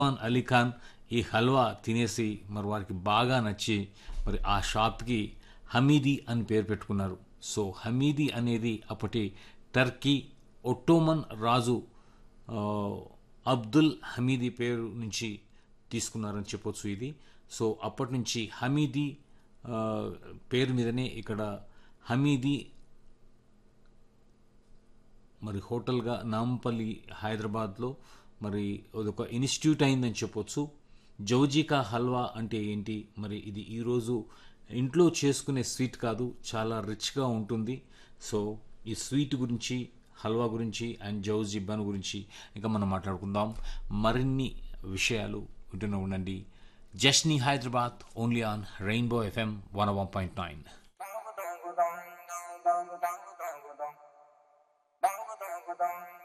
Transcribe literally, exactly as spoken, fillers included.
ఖాన్ అలీ ఖాన్ ఈ హల్వా తినేసి మరి వారికి బాగా నచ్చి మరి ఆ షాప్కి హమీదీ అని పేరు పెట్టుకున్నారు. సో హమీదీ అనేది అప్పటి టర్కీ ఒట్టోమన్ రాజు ఆ, అబ్దుల్ హమీదీ పేరు నుంచి తీసుకున్నారని చెప్పొచ్చు ఇది. సో అప్పటి నుంచి హమీదీ ఆ, పేరు మీదనే ఇక్కడ హమీదీ మరి హోటల్గా నాంపల్లి హైదరాబాద్లో మరి అదొక ఇన్స్టిట్యూట్ అయిందని చెప్పొచ్చు. జౌజికా హల్వా అంటే ఏంటి, మరి ఇది ఈరోజు ఇంట్లో చేసుకునే స్వీట్ కాదు, చాలా రిచ్గా ఉంటుంది. సో ఈ స్వీట్ గురించి, హల్వా గురించి అండ్ జౌజీ బన్ గురించి ఇంకా మనం మాట్లాడుకుందాం. మరిన్ని విషయాలు వింటూనే ఉండండి. జస్నీ Hyderabad only on rainbow FM one one point nine. Dang, dang, dang, dang, dang, dang, dang, dang, dang, dang, dang, dang, dang.